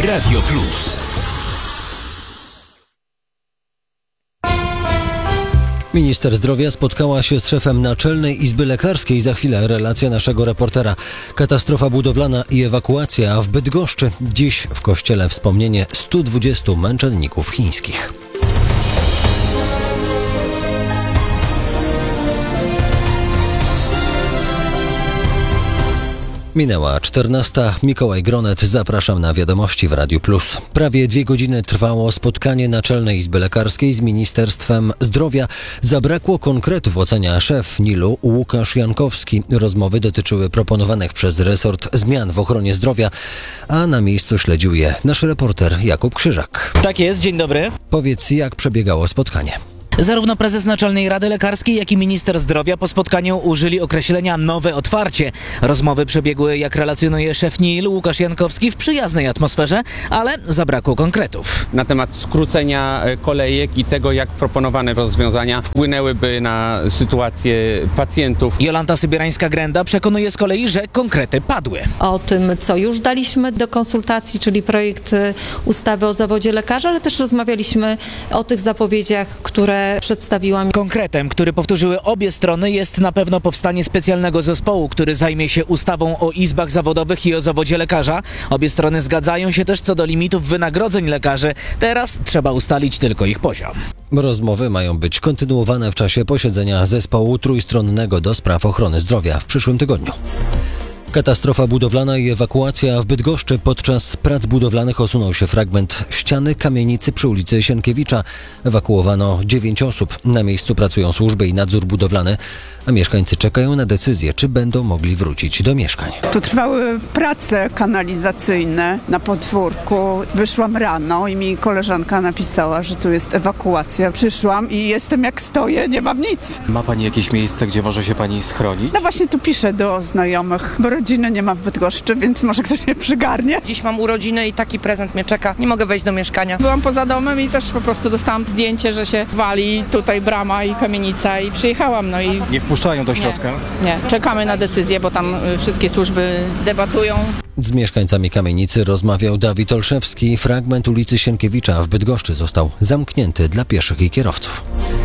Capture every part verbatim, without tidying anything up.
Radio Plus. Minister zdrowia spotkała się z szefem Naczelnej Izby Lekarskiej. Za chwilę relacja naszego reportera. Katastrofa budowlana i ewakuacja, a w Bydgoszczy dziś w kościele wspomnienie stu dwudziestu męczenników chińskich. Minęła czternasta. Mikołaj Gronet, zapraszam na wiadomości w Radiu Plus. Prawie dwie godziny trwało spotkanie Naczelnej Izby Lekarskiej z Ministerstwem Zdrowia. Zabrakło konkretów, ocenia szef N I L-u Łukasz Jankowski. Rozmowy dotyczyły proponowanych przez resort zmian w ochronie zdrowia, a na miejscu śledził je nasz reporter Jakub Krzyżak. Tak jest, dzień dobry. Powiedz, jak przebiegało spotkanie. Zarówno prezes Naczelnej Rady Lekarskiej, jak i minister zdrowia po spotkaniu użyli określenia nowe otwarcie. Rozmowy przebiegły, jak relacjonuje szef N I L Łukasz Jankowski, w przyjaznej atmosferze, ale zabrakło konkretów. Na temat skrócenia kolejek i tego, jak proponowane rozwiązania wpłynęłyby na sytuację pacjentów. Jolanta Sybierańska-Grenda przekonuje z kolei, że konkrety padły. O tym, co już daliśmy do konsultacji, czyli projekt ustawy o zawodzie lekarza, ale też rozmawialiśmy o tych zapowiedziach, które przedstawiłam. Konkretem, który powtórzyły obie strony, jest na pewno powstanie specjalnego zespołu, który zajmie się ustawą o izbach zawodowych i o zawodzie lekarza. Obie strony zgadzają się też co do limitów wynagrodzeń lekarzy. Teraz trzeba ustalić tylko ich poziom. Rozmowy mają być kontynuowane w czasie posiedzenia zespołu trójstronnego do spraw ochrony zdrowia w przyszłym tygodniu. Katastrofa budowlana i ewakuacja w Bydgoszczy. Podczas prac budowlanych osunął się fragment ściany kamienicy przy ulicy Sienkiewicza. Ewakuowano dziewięć osób. Na miejscu pracują służby i nadzór budowlany, a mieszkańcy czekają na decyzję, czy będą mogli wrócić do mieszkań. Tu trwały prace kanalizacyjne na podwórku. Wyszłam rano i mi koleżanka napisała, że tu jest ewakuacja. Przyszłam i jestem jak stoję, nie mam nic. Ma pani jakieś miejsce, gdzie może się pani schronić? No właśnie tu piszę do znajomych, bo rodziny nie ma w Bydgoszczy, więc może ktoś mnie przygarnie. Dziś mam urodziny i taki prezent mnie czeka. Nie mogę wejść do mieszkania. Byłam poza domem i też po prostu dostałam zdjęcie, że się wali tutaj brama i kamienica i przyjechałam. No i nie wpuszczają do środka? Nie, nie. Czekamy na decyzję, bo tam wszystkie służby debatują. Z mieszkańcami kamienicy rozmawiał Dawid Olszewski. Fragment ulicy Sienkiewicza w Bydgoszczy został zamknięty dla pieszych i kierowców.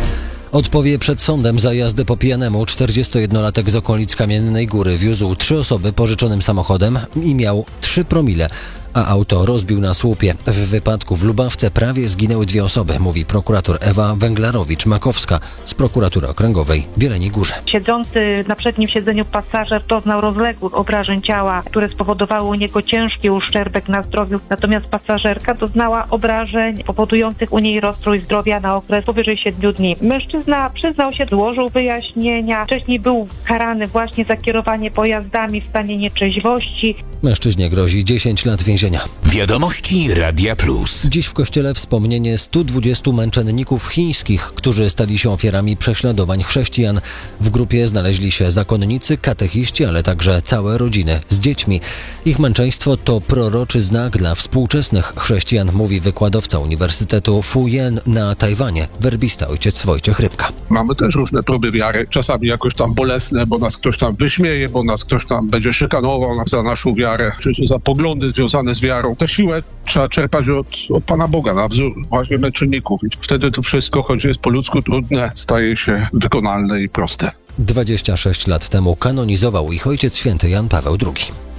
Odpowie przed sądem za jazdę po pijanemu. czterdziestojednolatek z okolic Kamiennej Góry wiózł trzy osoby pożyczonym samochodem i miał trzy promile, a auto rozbił na słupie. W wypadku w Lubawce prawie zginęły dwie osoby, mówi prokurator Ewa Węglarowicz-Makowska z prokuratury okręgowej w Jeleniej Górze. Siedzący na przednim siedzeniu pasażer doznał rozległych obrażeń ciała, które spowodowały u niego ciężki uszczerbek na zdrowiu, natomiast pasażerka doznała obrażeń powodujących u niej rozstrój zdrowia na okres powyżej siedmiu dni. Mężczyzna przyznał się, złożył wyjaśnienia, wcześniej był karany właśnie za kierowanie pojazdami w stanie nieczeźwości. Mężczyźnie grozi dziesięć lat więzienia. Wiadomości Radia Plus. Dziś w kościele wspomnienie stu dwudziestu męczenników chińskich, którzy stali się ofiarami prześladowań chrześcijan. W grupie znaleźli się zakonnicy, katechiści, ale także całe rodziny z dziećmi. Ich męczeństwo to proroczy znak dla współczesnych chrześcijan, mówi wykładowca Uniwersytetu Fu-Jen na Tajwanie, werbista ojciec Wojciech Rybka. Mamy też różne próby wiary, czasami jakoś tam bolesne, bo nas ktoś tam wyśmieje, bo nas ktoś tam będzie szykanował za naszą wiarę, czy za poglądy związane z wiarą. Tę siłę trzeba czerpać od, od Pana Boga, na wzór właśnie męczenników. I wtedy to wszystko, choć jest po ludzku trudne, staje się wykonalne i proste. dwadzieścia sześć lat temu kanonizował ich Ojciec Święty Jan Paweł drugi.